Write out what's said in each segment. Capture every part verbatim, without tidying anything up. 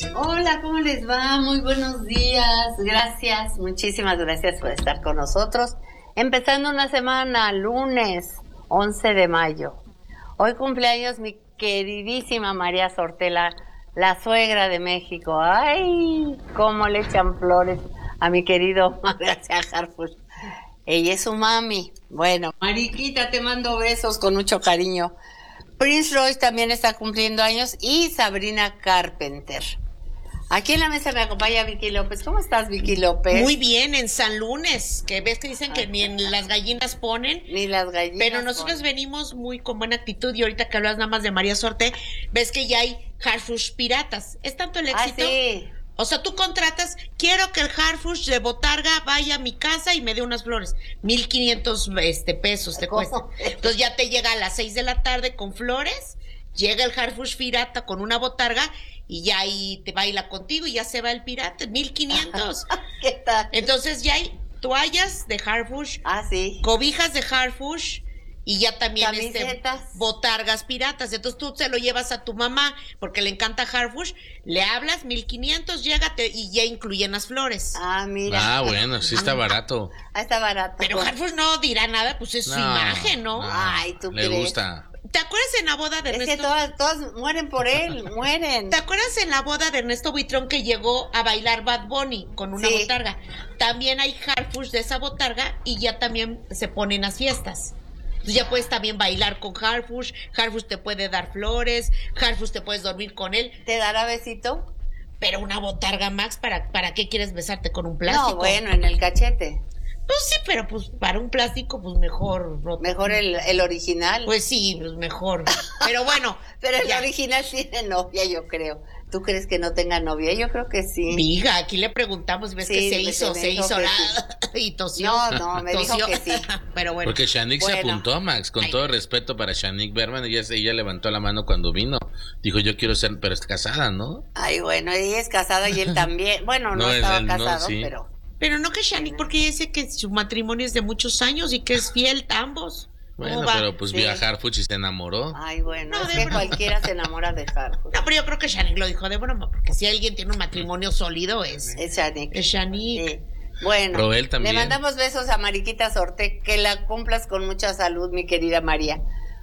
Hola, ¿cómo les va? Muy buenos días. Gracias, muchísimas gracias por estar con nosotros. Empezando una semana, lunes once de mayo. Hoy cumpleaños mi queridísima María Sortela, la suegra de México. ¡Ay! Cómo le echan flores a mi querido Margarita Harfuch. Ella es su mami. Bueno, Mariquita, te mando besos con mucho cariño. Prince Royce también está cumpliendo años y Sabrina Carpenter. Aquí en la mesa me acompaña Vicky López. ¿Cómo estás, Vicky López? Muy bien, en San Lunes, que ves que dicen que ni en las gallinas ponen. Ni las gallinas Pero nosotros ponen. Venimos muy con buena actitud y ahorita que hablas nada más de María Sorte, ves que ya hay Harfuch piratas. Es tanto el éxito. Ah, sí. O sea, tú contratas, quiero que el Harfuch de Botarga vaya a mi casa y me dé unas flores. Mil quinientos este, pesos te cuesta. Entonces ya te llega a las seis de la tarde con flores, llega el Harfuch pirata con una botarga y ya ahí te baila contigo y ya se va el pirata, mil quinientos. ¿Qué tal? Entonces ya hay toallas de Harfuch, ah, sí. cobijas de Harfuch y ya también este, botargas piratas. Entonces tú se lo llevas a tu mamá porque le encanta Harfuch, le hablas, mil quinientos, llégate y ya incluyen las flores. Ah, mira. Ah, bueno, sí está barato. Ah, está barato. Pero Harfuch no dirá nada, pues es no, su imagen, ¿no? no Ay, ¿tú le crees? gusta. ¿Te acuerdas en la boda de Ernesto? Es que todas, todas mueren por él, mueren. ¿Te acuerdas en la boda de Ernesto Buitrón que llegó a bailar Bad Bunny con una sí. botarga? También hay Harfuch de esa botarga y ya también se ponen las fiestas. Entonces ya puedes también bailar con Harfuch, Harfuch te puede dar flores, Harfuch te puedes dormir con él. ¿Te dará besito? Pero una botarga, Max, ¿para, para qué quieres besarte con un plástico? No, bueno, en el cachete. Pues sí, pero pues para un plástico, pues mejor. Mejor el, el original. Pues sí, pues mejor. Pero bueno. Pero el ya. original tiene novia, yo creo. ¿Tú crees que no tenga novia? Yo creo que sí. Mija, aquí le preguntamos, ves sí, que se hizo, se hizo la... Sí. y tosió. No, no, me tosió. dijo que sí. Pero bueno. Porque Shanique bueno. se apuntó, Max, con Ay. todo respeto para Shanique Berman, ella, ella levantó la mano cuando vino. Dijo, yo quiero ser, pero está casada, ¿no? Ay, bueno, ella es casada y él también. Bueno, no, No, estaba él, no, casado, sí. pero... Pero no que Shanique, porque ella dice que su matrimonio es de muchos años y que es fiel a ambos. Bueno, pero pues sí. vio a Harfuch y se enamoró. Ay, bueno, no, es que broma. cualquiera se enamora de Harfuch. No, pero yo creo que Shanique lo dijo de broma, porque si alguien tiene un matrimonio sólido es... Es Shanique. Es Shanique. Sí. Bueno, Roel también. le mandamos besos a Mariquita Sorte, que la cumplas con mucha salud, mi querida María.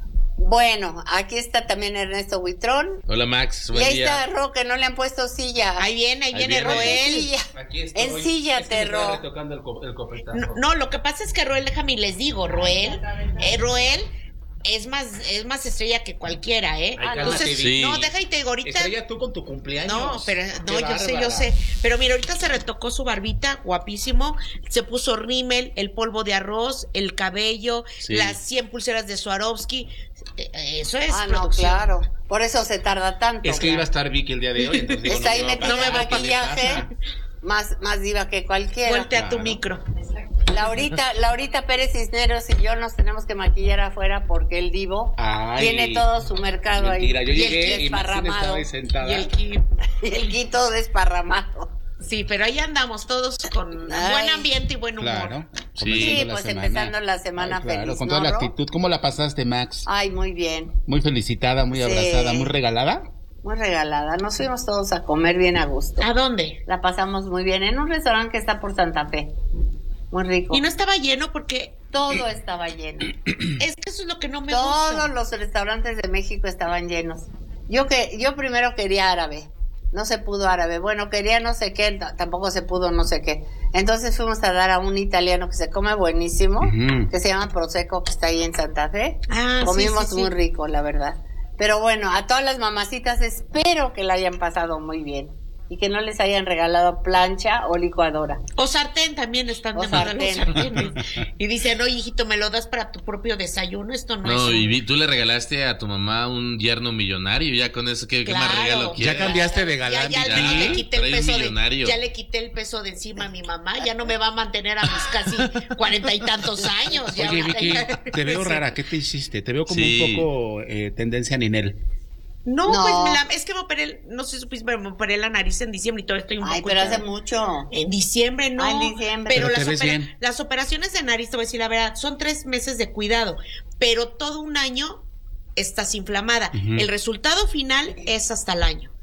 Bueno, aquí está también Ernesto Buitrón. Hola, Max, buen y ahí día. está Ro, que no le han puesto silla. Ahí viene, ahí, Ahí viene, viene. Roel. Aquí estoy. Ensíllate, Es que me Ro. estaba retocando el, co- el copetazo. No, no, lo que pasa es que Roel, déjame y les digo, Roel, eh, Roel es más, es más estrella que cualquiera, ¿eh? Ay, cálmate, Entonces, Sí. no, deja y te digo, ahorita. Estrella tú con tu cumpleaños. No, pero Qué no, yo sé, yo bárbara. sé. Pero mira, ahorita se retocó su barbita, guapísimo. Se puso rímel, el polvo de arroz, el cabello, Sí. las cien pulseras de Swarovski. Eh, Eso es Ah, no, producción. claro. Por eso se tarda tanto. Es que iba a estar Vicky el día de hoy. Entonces digo, Está ahí no me va a metida no me en va a maquillaje, más, más diva que cualquiera. Vuelte a tu Claro. micro. Laurita, Laurita Pérez Cisneros y yo nos tenemos que maquillar afuera porque el divo Ay, tiene todo su mercado mentira, ahí. yo Y el llegué y Maxine desparramado. estaba ahí sentada. Y el ki- Y el guito desparramado. Sí, pero ahí andamos todos con Ay. buen ambiente y buen humor. Claro. Sí, comenzando la pues semana. empezando la semana Ay, claro, feliz, con ¿no, toda la Ro? actitud. ¿Cómo la pasaste, Max? Ay, muy bien. Muy felicitada, muy Sí. abrazada, muy regalada. Muy regalada. Nos fuimos todos a comer bien a gusto. ¿A dónde? La pasamos muy bien en un restaurante que está por Santa Fe. Muy rico. Y no estaba lleno porque Todo estaba lleno. es que eso es lo que no me Todos gusta. los restaurantes de México estaban llenos. Yo que yo primero quería árabe. No se pudo árabe. Bueno, quería no sé qué, no, tampoco se pudo no sé qué. Entonces fuimos a dar a un italiano que se come buenísimo, Ujú. que se llama Prosecco, que está ahí en Santa Fe. Ah, sí, Comimos sí, sí. muy rico, la verdad. Pero bueno, a todas las mamacitas espero que la hayan pasado muy bien y que no les hayan regalado plancha o licuadora. O sartén también están O de moda los sartén. sartenes. Y dicen, oye, hijito, ¿me lo das para tu propio desayuno? Esto no, No, es... y un- vi- tú le regalaste a tu mamá un yerno millonario, ya con eso, ¿qué, qué más Claro. regalo Ya quieres? cambiaste de Ya, galán. ya, Ya, ya le quité el trae un peso de, millonario. ya le quité el peso de encima a mi mamá, ya no me va a mantener a mis casi cuarenta y tantos años. Ya Oye, va- Vicky, te veo Sí. rara. ¿Qué te hiciste? Te veo como Sí. un poco eh, tendencia Ninel. No, No. pues me la- es que me operé, el- no sé si supiste, pero me operé la nariz en diciembre y todavía estoy un Ay, poco... pero hace hinchada. mucho. En diciembre no, Ah, en diciembre. pero, Pero te las, ves opera- bien. las operaciones de nariz, te voy a decir la verdad, son tres meses de cuidado, pero todo un año estás inflamada. Ujú. El resultado final es hasta el año.